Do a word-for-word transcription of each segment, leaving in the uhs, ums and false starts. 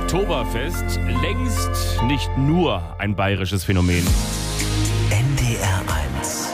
Oktoberfest längst nicht nur ein bayerisches Phänomen. N D R eins.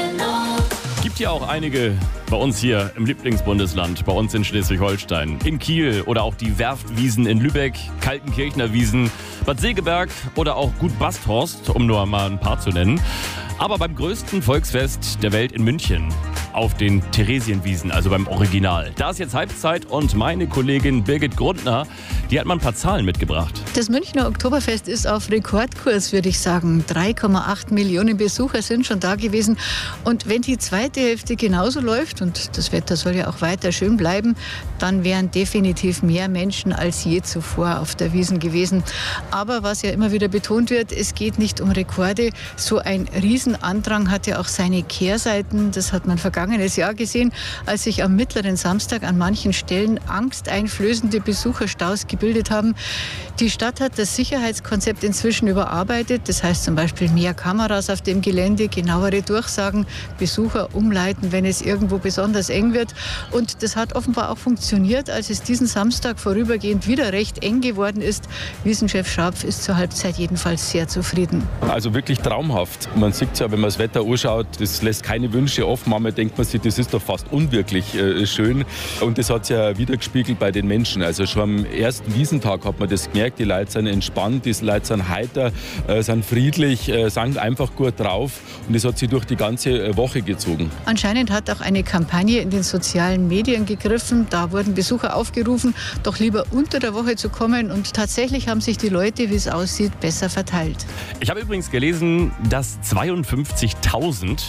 Gibt ja auch einige bei uns hier im Lieblingsbundesland, bei uns in Schleswig-Holstein, in Kiel oder auch die Werftwiesen in Lübeck, Kaltenkirchner Wiesen, Bad Segeberg oder auch Gut Basthorst, um nur mal ein paar zu nennen. Aber beim größten Volksfest der Welt in München, auf den Theresienwiesen, also beim Original. Da ist jetzt Halbzeit und meine Kollegin Birgit Grundner, die hat mal ein paar Zahlen mitgebracht. Das Münchner Oktoberfest ist auf Rekordkurs, würde ich sagen. drei Komma acht Millionen Besucher sind schon da gewesen. Und wenn die zweite Hälfte genauso läuft, und das Wetter soll ja auch weiter schön bleiben, dann wären definitiv mehr Menschen als je zuvor auf der Wiesn gewesen. Aber was ja immer wieder betont wird, es geht nicht um Rekorde. So ein Riesenandrang hat ja auch seine Kehrseiten. Das hat man vergangenes Jahr gesehen, als sich am mittleren Samstag an manchen Stellen angsteinflößende Besucherstaus gebildet haben. Die Stadt hat das Sicherheitskonzept inzwischen überarbeitet. Das heißt zum Beispiel mehr Kameras auf dem Gelände, genauere Durchsagen, Besucher umleiten, wenn es irgendwo besonders eng wird. Und das hat offenbar auch funktioniert, als es diesen Samstag vorübergehend wieder recht eng geworden ist. Wiesenchef Schrapf ist zur Halbzeit jedenfalls sehr zufrieden. Also wirklich traumhaft. Man sieht es ja, wenn man das Wetter anschaut, das lässt keine Wünsche offen. Manchmal denkt man sich, das ist doch fast unwirklich äh, schön. Und das hat sich ja wiedergespiegelt bei den Menschen. Also schon am ersten Wiesentag hat man das gemerkt. Die Leute sind entspannt, die Leute sind heiter, äh, sind friedlich, äh, sind einfach gut drauf. Und das hat sich durch die ganze Woche gezogen. Anscheinend hat auch eine Kampagne in den sozialen Medien gegriffen. Da wurden Besucher aufgerufen, doch lieber unter der Woche zu kommen. Und tatsächlich haben sich die Leute, wie es aussieht, besser verteilt. Ich habe übrigens gelesen, dass zweiundfünfzigtausend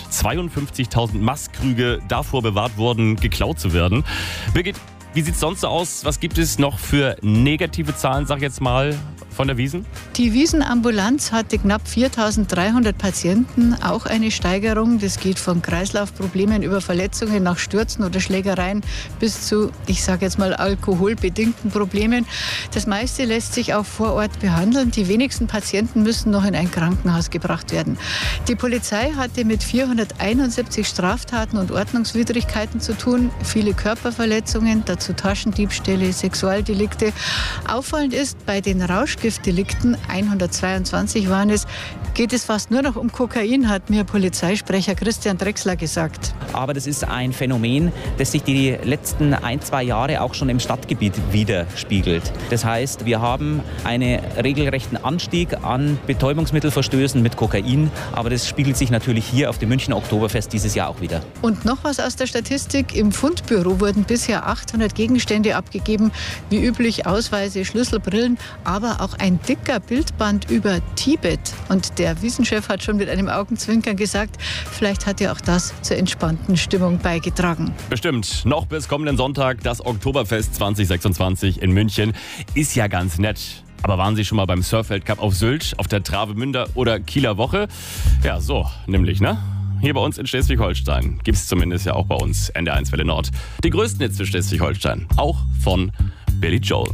Maßkrüge davor bewahrt wurden, geklaut zu werden. Birgit, wie sieht es sonst so aus? Was gibt es noch für negative Zahlen, sag ich jetzt mal, von der Wiesn? Die Wiesenambulanz hatte knapp viertausenddreihundert Patienten, auch eine Steigerung. Das geht von Kreislaufproblemen über Verletzungen nach Stürzen oder Schlägereien bis zu, ich sage jetzt mal, alkoholbedingten Problemen. Das meiste lässt sich auch vor Ort behandeln. Die wenigsten Patienten müssen noch in ein Krankenhaus gebracht werden. Die Polizei hatte mit vierhunderteinundsiebzig Straftaten und Ordnungswidrigkeiten zu tun, viele Körperverletzungen, dazu Taschendiebstähle, Sexualdelikte. Auffallend ist, bei den Rauschgiftdelikten, hundertzweiundzwanzig waren es, geht es fast nur noch um Kokain, hat mir Polizeisprecher Christian Drechsler gesagt. Aber das ist ein Phänomen, das sich die letzten ein, zwei Jahre auch schon im Stadtgebiet widerspiegelt. Das heißt, wir haben einen regelrechten Anstieg an Betäubungsmittelverstößen mit Kokain, aber das spiegelt sich natürlich hier auf dem Münchner Oktoberfest dieses Jahr auch wieder. Und noch was aus der Statistik. Im Fundbüro wurden bisher achthundert Gegenstände abgegeben, wie üblich Ausweise, Schlüssel, Brillen, aber auch ein dicker Bildband über Tibet. Und der Wiesenchef hat schon mit einem Augenzwinkern gesagt, vielleicht hat ja auch das zur entspannten Stimmung beigetragen. Bestimmt. Noch bis kommenden Sonntag das Oktoberfest zwanzig sechsundzwanzig in München. Ist ja ganz nett. Aber waren Sie schon mal beim Surfweltcup auf Sylt, auf der Travemünder oder Kieler Woche? Ja, so nämlich, ne? Hier bei uns in Schleswig-Holstein gibt es zumindest ja auch bei uns N D R eins Welle Nord die größten Hits für Schleswig-Holstein. Auch von Billy Joel.